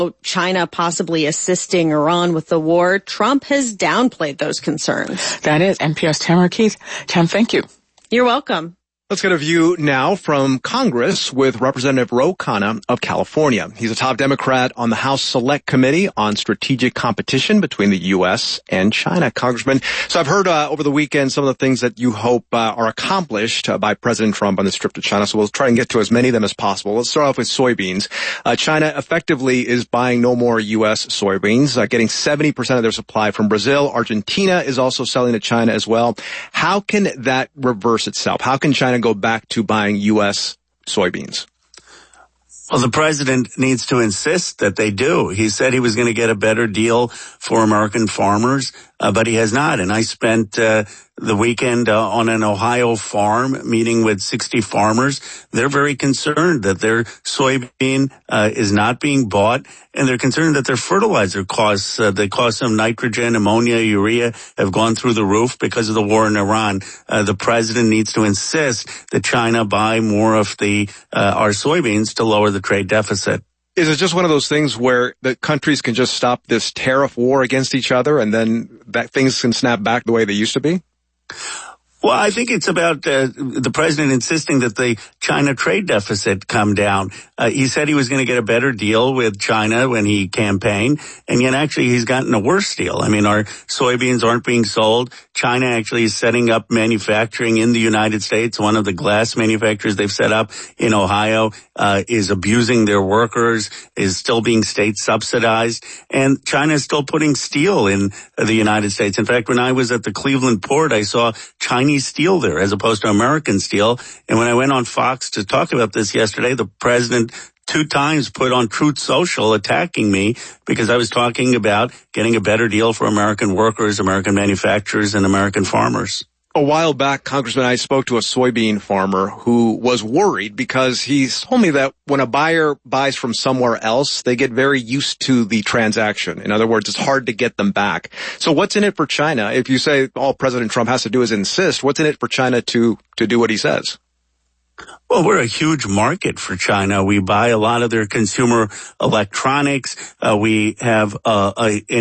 China possibly assisting Iran with the war, Trump has downplayed those concerns. That is NPR's Tamara Keith. Tam, thank you. You're welcome. Let's get a view now from Congress with Representative Ro Khanna of California. He's a top Democrat on the House Select Committee on Strategic Competition between the U.S. and China. Congressman, so I've heard over the weekend some of the things that you hope are accomplished by President Trump on this trip to China, so we'll try and get to as many of them as possible. Let's start off with soybeans. China effectively is buying no more U.S. soybeans, getting 70% of their supply from Brazil. Argentina is also selling to China as well. How can that reverse itself? How can China go back to buying U.S. soybeans? Well, the president needs to insist that they do. He said he was going to get a better deal for American farmers, but he has not. And I spent the weekend on an Ohio farm meeting with 60 farmers. They're very concerned that their soybean is not being bought, and they're concerned that their fertilizer costs, the costs of nitrogen, ammonia, urea, have gone through the roof because of the war in Iran. The president needs to insist that China buy more of our soybeans to lower the trade deficit. Is it just one of those things where the countries can just stop this tariff war against each other and then that things can snap back the way they used to be? Well, I think it's about the president insisting that the China trade deficit come down. He said he was going to get a better deal with China when he campaigned, and yet actually he's gotten a worse deal. I mean, our soybeans aren't being sold. China actually is setting up manufacturing in the United States. One of the glass manufacturers they've set up in Ohio is abusing their workers, is still being state subsidized, and China is still putting steel in the United States. In fact, when I was at the Cleveland port, I saw Chinese steel there as opposed to American steel. And when I went on Fox to talk about this yesterday, the president 2 times put on Truth Social attacking me because I was talking about getting a better deal for American workers, American manufacturers, and American farmers. A while back, Congressman, I spoke to a soybean farmer who was worried because he told me that when a buyer buys from somewhere else, they get very used to the transaction. In other words, it's hard to get them back. So what's in it for China? If you say all President Trump has to do is insist, what's in it for China to do what he says? Well, we're a huge market for China. We buy a lot of their consumer electronics. We have a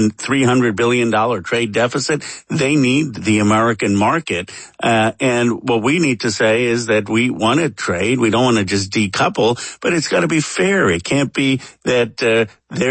$300 billion trade deficit. They need the American market. And what we need to say is that we want to trade. We don't want to just decouple, but it's got to be fair. It can't be that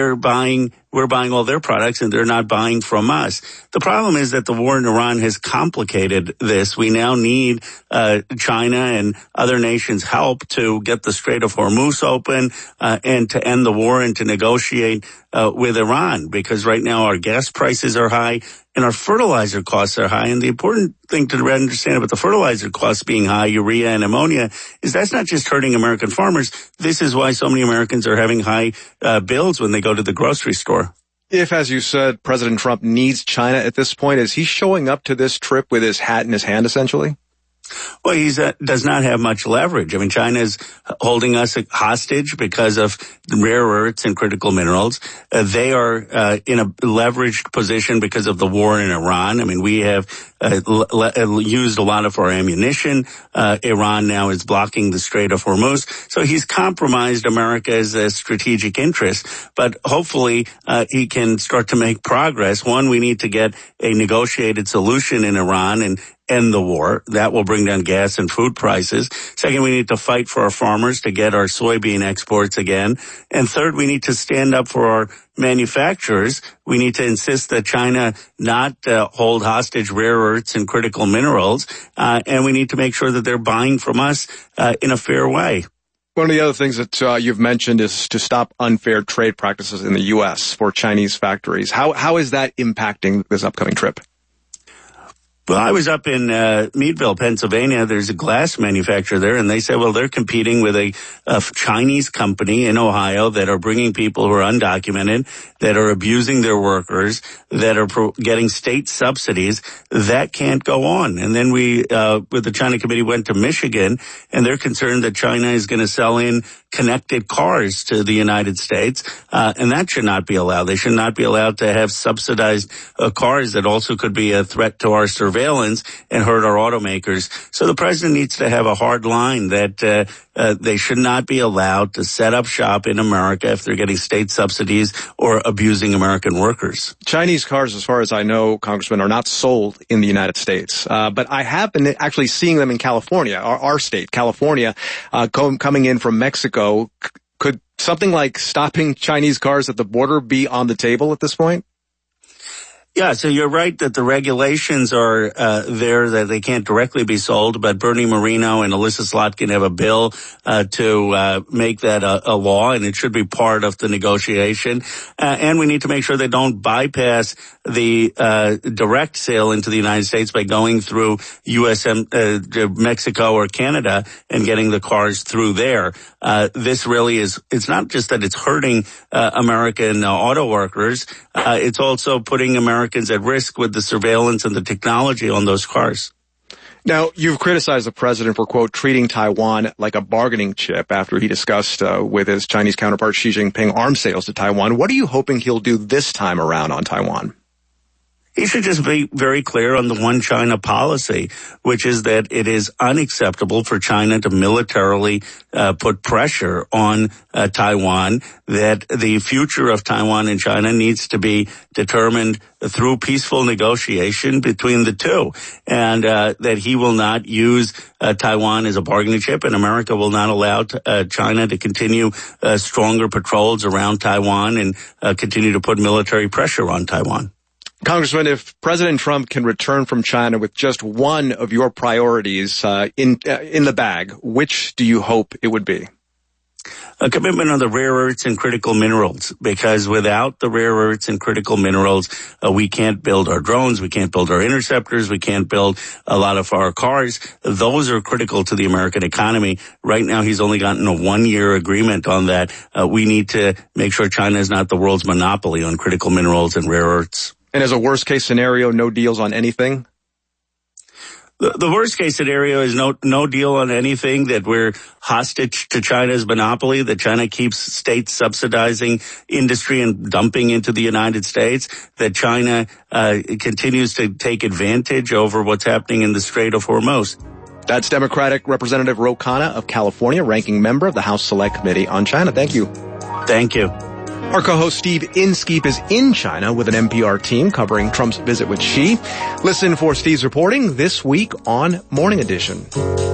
we're buying all their products and they're not buying from us. The problem is that the war in Iran has complicated this. We now need China and other nations' help to get the Strait of Hormuz open and to end the war and to negotiate with Iran, because right now our gas prices are high and our fertilizer costs are high. And the important thing to understand about the fertilizer costs being high, urea and ammonia, is that's not just hurting American farmers. This is why so many Americans are having high bills when they go to the grocery store. If, as you said, President Trump needs China at this point, is he showing up to this trip with his hat in his hand, essentially? Well, he does not have much leverage. I mean, China is holding us hostage because of rare earths and critical minerals. They are in a leveraged position because of the war in Iran. I mean, we have used a lot of our ammunition. Iran now is blocking the Strait of Hormuz. So he's compromised America's strategic interest. But hopefully he can start to make progress. One, we need to get a negotiated solution in Iran and end the war. That will bring down gas and food prices. Second, we need to fight for our farmers to get our soybean exports again. And third, we need to stand up for our manufacturers. We need to insist that China not hold hostage rare earths and critical minerals. And we need to make sure that they're buying from us in a fair way. One of the other things that you've mentioned is to stop unfair trade practices in the U.S. for Chinese factories. How is that impacting this upcoming trip? Well, I was up in Meadville, Pennsylvania. There's a glass manufacturer there, and they said, well, they're competing with a Chinese company in Ohio that are bringing people who are undocumented, that are abusing their workers, that are getting state subsidies. That can't go on. And then we, with the China Committee, went to Michigan, and they're concerned that China is going to sell in connected cars to the United States, and that should not be allowed. They should not be allowed to have subsidized cars that also could be a threat to our surveillance surveillance and hurt our automakers. So the president needs to have a hard line that they should not be allowed to set up shop in America if they're getting state subsidies or abusing American workers. Chinese cars, as far as I know, Congressman, are not sold in the United States. But I have been actually seeing them in California, our state, California, coming in from Mexico. Could something like stopping Chinese cars at the border be on the table at this point? Yeah, so you're right that the regulations are there that they can't directly be sold, but Bernie Moreno and Alyssa Slotkin have a bill to make that a law, and it should be part of the negotiation. And we need to make sure they don't bypass the direct sale into the United States by going through Mexico or Canada and getting the cars through there. This really is, it's not just that it's hurting American auto workers, it's also putting Americans at risk with the surveillance and the technology on those cars. Now, you've criticized the president for, quote, treating Taiwan like a bargaining chip after he discussed with his Chinese counterpart Xi Jinping arms sales to Taiwan. What are you hoping he'll do this time around on Taiwan? He should just be very clear on the one China policy, which is that it is unacceptable for China to militarily put pressure on Taiwan, that the future of Taiwan and China needs to be determined through peaceful negotiation between the two, and that he will not use Taiwan as a bargaining chip, and America will not allow China to continue stronger patrols around Taiwan and continue to put military pressure on Taiwan. Congressman, if President Trump can return from China with just one of your priorities in the bag, which do you hope it would be? A commitment on the rare earths and critical minerals, because without the rare earths and critical minerals, we can't build our drones, we can't build our interceptors, we can't build a lot of our cars. Those are critical to the American economy. Right now, he's only gotten a 1-year agreement on that. We need to make sure China is not the world's monopoly on critical minerals and rare earths. And as a worst-case scenario, no deals on anything? The worst-case scenario is no deal on anything, that we're hostage to China's monopoly, that China keeps states subsidizing industry and dumping into the United States, that China continues to take advantage over what's happening in the Strait of Hormuz. That's Democratic Representative Ro Khanna of California, ranking member of the House Select Committee on China. Thank you. Thank you. Our co-host Steve Inskeep is in China with an NPR team covering Trump's visit with Xi. Listen for Steve's reporting this week on Morning Edition.